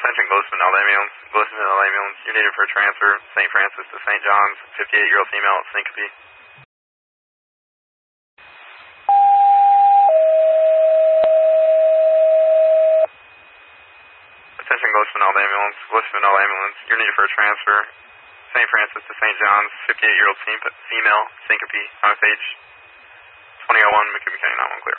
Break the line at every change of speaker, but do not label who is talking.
Attention Glosmanal Ambulance. Glosmanal Ambulance. You're needed for a transfer. St. Francis to St. John's. 58-year-old female at syncope. Attention Glosmanal Ambulance. Glosmanal Ambulance. You're needed for a transfer. St. Francis to St. John's. 58-year-old female, syncope, MFH 2001, McKinney County 911 clear.